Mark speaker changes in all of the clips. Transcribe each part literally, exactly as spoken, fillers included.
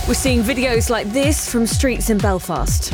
Speaker 1: We're seeing videos like this from streets in Belfast.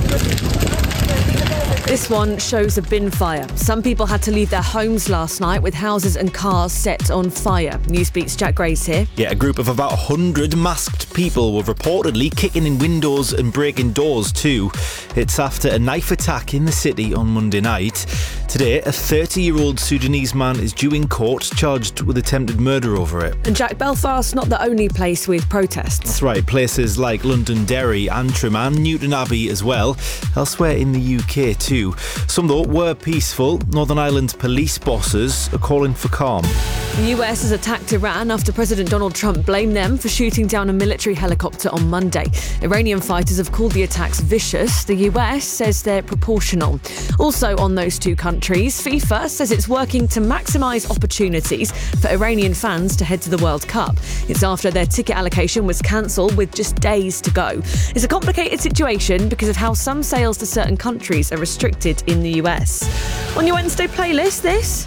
Speaker 1: This one shows a bin fire. Some people had to leave their homes last night with houses and cars set on fire. Newsbeat's Jack Grace here.
Speaker 2: Yeah, a group of about one hundred masked people were reportedly kicking in windows and breaking doors too. It's after a knife attack in the city on Monday night. Today, a thirty-year-old Sudanese man is due in court charged with attempted murder over it.
Speaker 1: And Jack, Belfast's not the only place with protests.
Speaker 2: That's right, places like Londonderry, Antrim and Newton Abbey as well. Elsewhere in the U K too. Some, though, were peaceful. Northern Ireland police bosses are calling for calm.
Speaker 1: The U S has attacked Iran after President Donald Trump blamed them for shooting down a military helicopter on Monday. Iranian fighters have called the attacks vicious. The U S says they're proportional. Also on those two countries, FIFA says it's working to maximise opportunities for Iranian fans to head to the World Cup. It's after their ticket allocation was cancelled with just days to go. It's a complicated situation because of how some sales to certain countries are restricted in the U S. On your Wednesday playlist, this...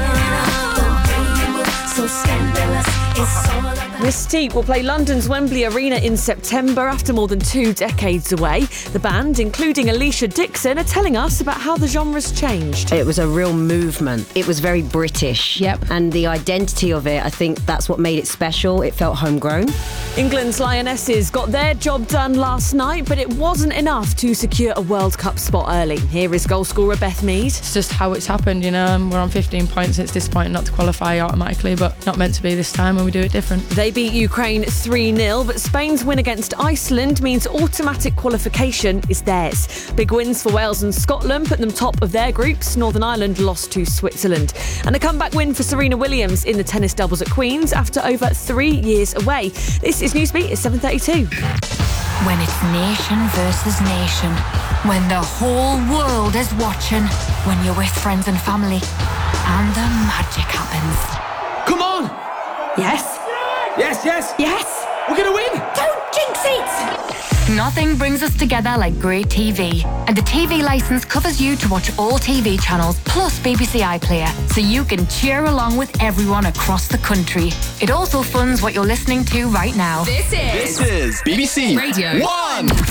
Speaker 1: So scandalous, it's all about... Mystique will play London's Wembley Arena in September after more than two decades away. The band, including Alicia Dixon, are telling us about how the genre's changed.
Speaker 3: It was a real movement. It was very British.
Speaker 1: Yep.
Speaker 3: And the identity of it, I think that's what made it special. It felt homegrown.
Speaker 1: England's Lionesses got their job done last night, but it wasn't enough to secure a World Cup spot early. Here is goal scorer Beth Mead.
Speaker 4: It's just how it's happened, you know. We're on fifteen points. It's disappointing not to qualify automatically, but not meant to be this time, and we do it different.
Speaker 1: They beat Ukraine three nil, but Spain's win against Iceland means automatic qualification is theirs. Big wins for Wales and Scotland put them top of their groups. Northern Ireland lost to Switzerland. And a comeback win for Serena Williams in the tennis doubles at Queen's after over three years away. This is Newsbeat at seven thirty-two.
Speaker 5: When it's nation versus nation, when the whole world is watching, when you're with friends and family, and the magic happens.
Speaker 6: Come on!
Speaker 5: Yes?
Speaker 6: Yes, yes!
Speaker 5: Yes!
Speaker 6: We're gonna win!
Speaker 5: Don't jinx it! Nothing brings us together like great T V. And the T V licence covers you to watch all T V channels plus B B C iPlayer, so you can cheer along with everyone across the country. It also funds what you're listening to right now.
Speaker 7: This is...
Speaker 6: This is B B C
Speaker 7: Radio
Speaker 6: One!